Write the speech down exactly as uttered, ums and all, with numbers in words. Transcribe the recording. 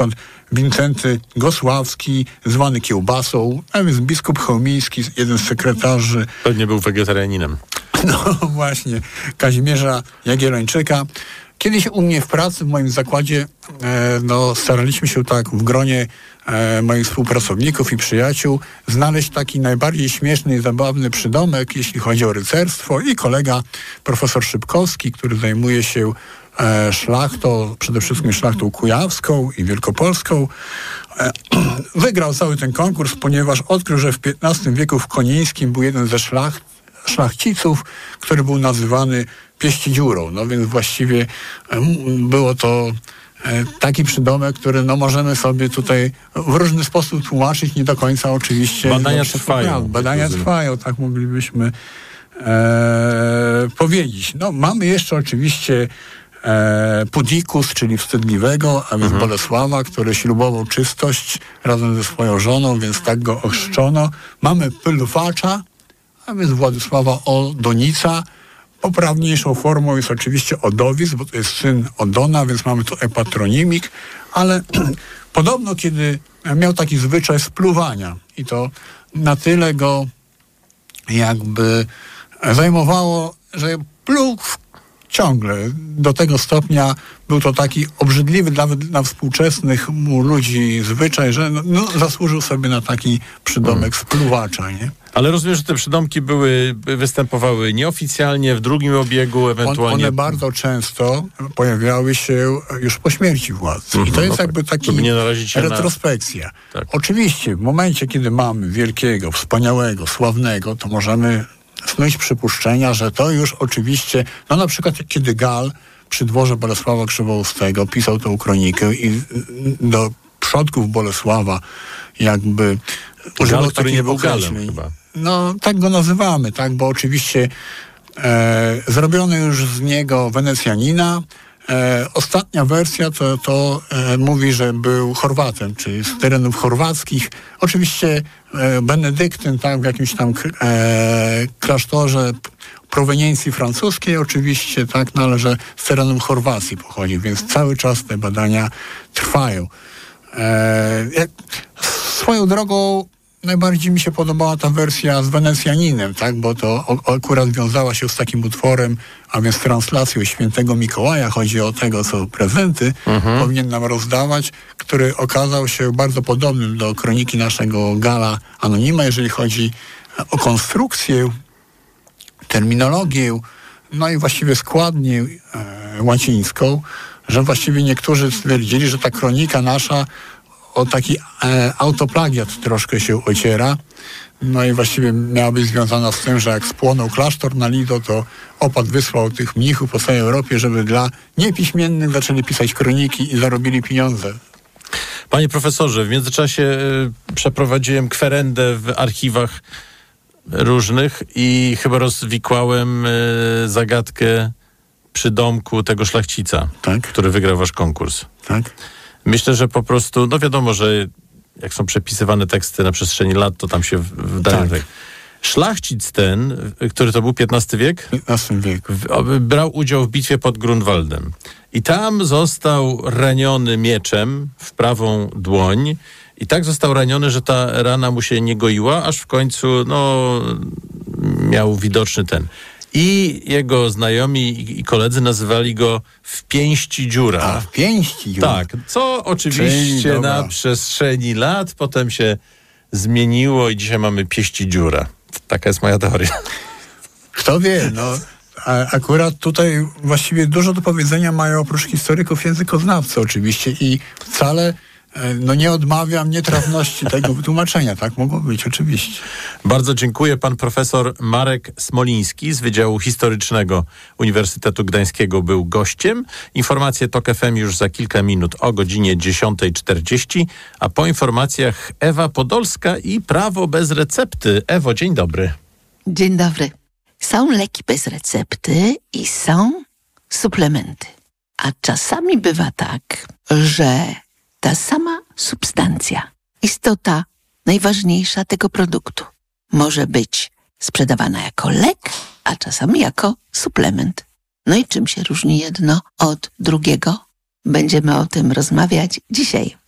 Wincenty Gosławski, zwany Kiełbasą, a więc biskup chełmiński, jeden z sekretarzy. Pewnie był wegetarianinem. No właśnie, Kazimierza Jagiellończyka. Kiedyś u mnie w pracy, w moim zakładzie, e, no, staraliśmy się tak w gronie e, moich współpracowników i przyjaciół znaleźć taki najbardziej śmieszny i zabawny przydomek, jeśli chodzi o rycerstwo. I kolega, profesor Szybkowski, który zajmuje się e, szlachtą, przede wszystkim szlachtą kujawską i wielkopolską, e, wygrał cały ten konkurs, ponieważ odkrył, że w piętnastym wieku w Konińskim był jeden ze szlacht, szlachciców, który był nazywany Pieścidziurą. No więc właściwie było to taki przydomek, który no możemy sobie tutaj w różny sposób tłumaczyć, nie do końca oczywiście. Badania trwają. Badania trwają, tak moglibyśmy e, powiedzieć. No mamy jeszcze oczywiście e, Pudikus, czyli wstydliwego, a więc mhm. Bolesława, który ślubował czystość razem ze swoją żoną, więc tak go ochrzczono. Mamy Pylwacza, a więc Władysława Odonica. Poprawniejszą formą jest oczywiście Odowic, bo to jest syn Odona, więc mamy tu epatronimik, ale podobno kiedy miał taki zwyczaj spluwania i to na tyle go jakby zajmowało, że pluł ciągle. Do tego stopnia był to taki obrzydliwy nawet dla współczesnych mu ludzi zwyczaj, że no, no, zasłużył sobie na taki przydomek spluwacza, nie? Ale rozumiem, że te przydomki były, występowały nieoficjalnie, w drugim obiegu, ewentualnie. On, one bardzo często pojawiały się już po śmierci władcy. Mm-hmm, I to jest no jakby taki retrospekcja. Na... Tak. Oczywiście w momencie, kiedy mamy wielkiego, wspaniałego, sławnego, to możemy snuć przypuszczenia, że to już oczywiście, no na przykład kiedy Gal przy dworze Bolesława Krzywoustego pisał tą kronikę i do przodków Bolesława jakby Gal, który nie był Galem chyba. No tak go nazywamy, tak, bo oczywiście e, zrobiono już z niego Wenecjanina. E, ostatnia wersja to, to e, mówi, że był Chorwatem, czyli z terenów chorwackich. Oczywiście e, benedyktyn, tak, w jakimś tam e, klasztorze proweniencji francuskiej oczywiście, tak, no, ale że z terenów Chorwacji pochodzi, więc cały czas te badania trwają. E, jak, swoją drogą najbardziej mi się podobała ta wersja z Wenecjaninem, tak, bo to o, akurat wiązała się z takim utworem, a więc translacją Świętego Mikołaja. Chodzi o tego, co prezenty mhm. powinien nam rozdawać, który okazał się bardzo podobnym do kroniki naszego Gala Anonima, jeżeli chodzi o konstrukcję, terminologię, no i właściwie składnię e, łacińską, że właściwie niektórzy stwierdzili, że ta kronika nasza o taki e, autoplagiat troszkę się ociera. No i właściwie miała być związana z tym, że jak spłonął klasztor na Lido, to opat wysłał tych mnichów po całej Europie, żeby dla niepiśmiennych zaczęli pisać kroniki i zarobili pieniądze. Panie profesorze, w międzyczasie y, przeprowadziłem kwerendę w archiwach różnych i chyba rozwikłałem y, zagadkę przydomku tego szlachcica, tak? Który wygrał wasz konkurs. Tak. Myślę, że po prostu, no wiadomo, że jak są przepisywane teksty na przestrzeni lat, to tam się wydaje. Tak. Tak. Szlachcic ten, który to był piętnasty wiek? piętnasty wiek. Brał udział w bitwie pod Grunwaldem. I tam został raniony mieczem w prawą dłoń. I tak został raniony, że ta rana mu się nie goiła, aż w końcu, no, miał widoczny ten. I jego znajomi i koledzy nazywali go w pięści dziura. A, w pięści dziura. Tak, co oczywiście na przestrzeni lat potem się zmieniło i dzisiaj mamy pieści dziura. Taka jest moja teoria. Kto wie, no. A akurat tutaj właściwie dużo do powiedzenia mają oprócz historyków językoznawcy oczywiście i wcale no nie odmawiam nietrafności tego wytłumaczenia. Tak mogło być, oczywiście. Bardzo dziękuję. Pan profesor Marek Smoliński z Wydziału Historycznego Uniwersytetu Gdańskiego był gościem. Informacje Tok F M już za kilka minut o godzinie dziesiąta czterdzieści, a po informacjach Ewa Podolska i Prawo bez recepty. Ewo, dzień dobry. Dzień dobry. Są leki bez recepty i są suplementy. A czasami bywa tak, że ta sama substancja, istota najważniejsza tego produktu, może być sprzedawana jako lek, a czasami jako suplement. No i czym się różni jedno od drugiego? Będziemy o tym rozmawiać dzisiaj.